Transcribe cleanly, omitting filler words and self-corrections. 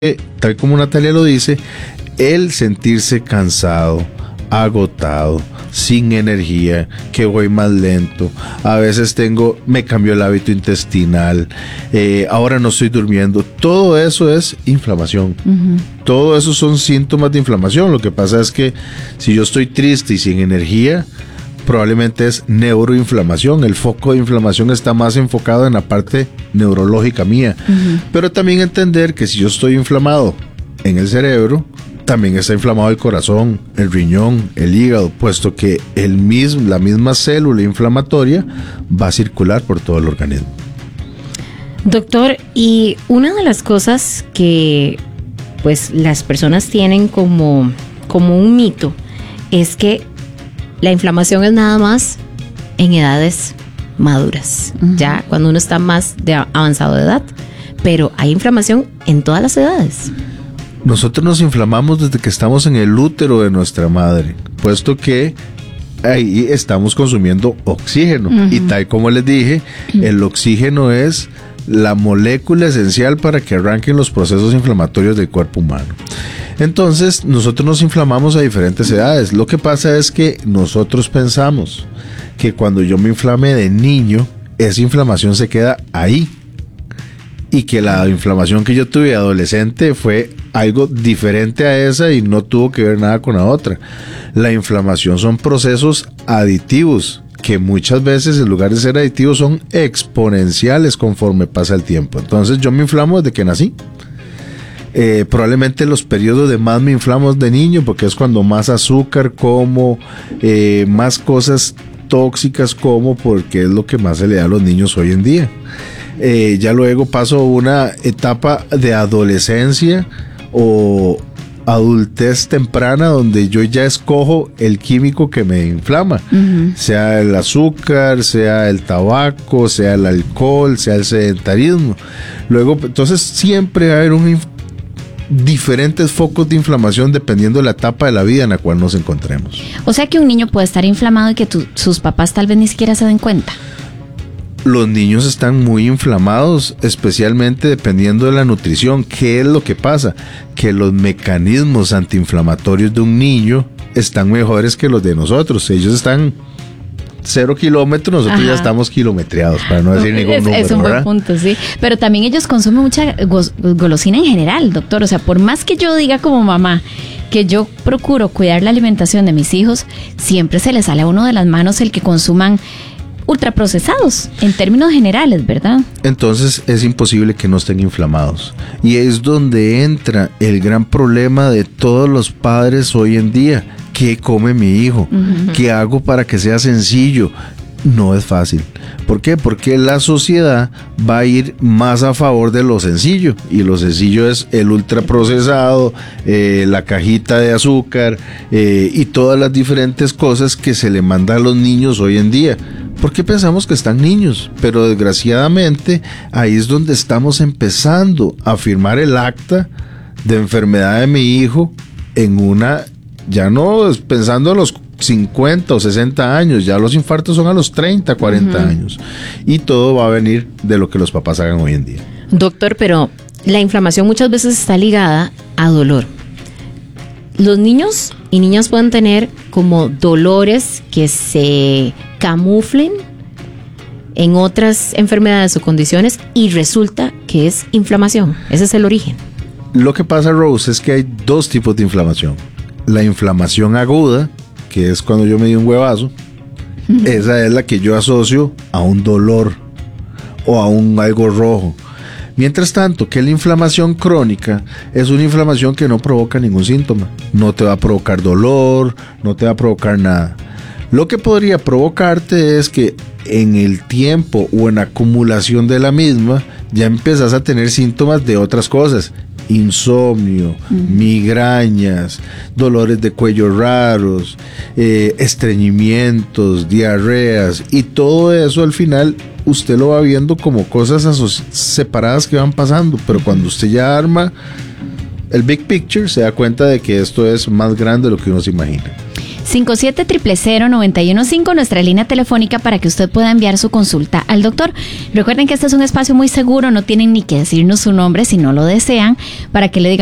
tal como Natalia lo dice, el sentirse cansado, agotado, sin energía, que voy más lento, a veces me cambió el hábito intestinal, ahora no estoy durmiendo, todo eso es inflamación. Todo eso son síntomas de inflamación. Lo que pasa es que si yo estoy triste y sin energía, probablemente es neuroinflamación. El foco de inflamación está más enfocado en la parte neurológica mía. Pero también entender que si yo estoy inflamado en el cerebro, también está inflamado el corazón, el riñón, el hígado, puesto que la misma célula inflamatoria va a circular por todo el organismo. Doctor, y una de las cosas que pues las personas tienen como un mito es que la inflamación es nada más en edades maduras, ya cuando uno está más avanzado de edad, pero hay inflamación en todas las edades. Nosotros nos inflamamos desde que estamos en el útero de nuestra madre, puesto que ahí estamos consumiendo oxígeno. Y tal como les dije, el oxígeno es la molécula esencial para que arranquen los procesos inflamatorios del cuerpo humano. Entonces, nosotros nos inflamamos a diferentes edades. Lo que pasa es que nosotros pensamos que cuando yo me inflame de niño, esa inflamación se queda ahí. Y que la inflamación que yo tuve de adolescente fue algo diferente a esa y no tuvo que ver nada con la otra. La inflamación son procesos aditivos que muchas veces en lugar de ser aditivos son exponenciales conforme pasa el tiempo. Entonces yo me inflamo desde que nací. Probablemente los periodos de más me inflamo de niño porque es cuando más azúcar como, más cosas tóxicas como, porque es lo que más se le da a los niños hoy en día. Ya luego paso una etapa de adolescencia o adultez temprana donde yo ya escojo el químico que me inflama, sea el azúcar, sea el tabaco, sea el alcohol, sea el sedentarismo. Luego, entonces siempre va a haber diferentes focos de inflamación dependiendo de la etapa de la vida en la cual nos encontremos. O sea que un niño puede estar inflamado y que sus papás tal vez ni siquiera se den cuenta. Los niños están muy inflamados, especialmente dependiendo de la nutrición. ¿Qué es lo que pasa? Que los mecanismos antiinflamatorios de un niño están mejores que los de nosotros. Ellos están 0 kilómetros, nosotros ya estamos kilometreados, para no decir ningún número. Es un buen punto, sí. Pero también ellos consumen mucha golosina en general, doctor. O sea, por más que yo diga como mamá que yo procuro cuidar la alimentación de mis hijos, siempre se les sale a uno de las manos el que consuman ultraprocesados, en términos generales, ¿verdad? Entonces es imposible que no estén inflamados. Y es donde entra el gran problema de todos los padres hoy en día. ¿Qué come mi hijo? ¿Qué hago para que sea sencillo? No es fácil. ¿Por qué? Porque la sociedad va a ir más a favor de lo sencillo. Y lo sencillo es el ultraprocesado, la cajita de azúcar y todas las diferentes cosas que se le manda a los niños hoy en día. Porque pensamos que están niños, pero desgraciadamente ahí es donde estamos empezando a firmar el acta de enfermedad de mi hijo en una, ya no pensando en los 50 o 60 años, ya los infartos son a los 30, 40 años. Y todo va a venir de lo que los papás hagan hoy en día. Doctor, pero la inflamación muchas veces está ligada a dolor. Los niños y niñas pueden tener como dolores que se camuflen en otras enfermedades o condiciones y resulta que es inflamación. Ese es el origen. Lo que pasa, Rose, es que hay dos tipos de inflamación. La inflamación aguda, que es cuando yo me di un huevazo, esa es la que yo asocio a un dolor o a algo rojo. Mientras tanto, que la inflamación crónica es una inflamación que no provoca ningún síntoma. No te va a provocar dolor, no te va a provocar nada. Lo que podría provocarte es que en el tiempo o en acumulación de la misma ya empezás a tener síntomas de otras cosas. Insomnio, migrañas, dolores de cuello raros, estreñimientos, diarreas, y todo eso al final usted lo va viendo como cosas separadas que van pasando, pero cuando usted ya arma el big picture se da cuenta de que esto es más grande de lo que uno se imagina. 57000915, nuestra línea telefónica para que usted pueda enviar su consulta al doctor. Recuerden que este es un espacio muy seguro, no tienen ni que decirnos su nombre si no lo desean, para que le digan